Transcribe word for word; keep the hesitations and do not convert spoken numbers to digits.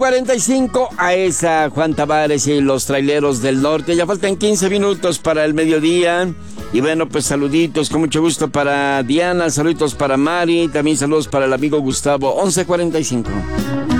cuarenta y cinco a esa Juan Tavares y los Traileros del Norte. Ya faltan quince minutos para el mediodía. Y bueno, pues saluditos, con mucho gusto para Diana, saluditos para Mari, también saludos para el amigo Gustavo. once cuarenta y cinco.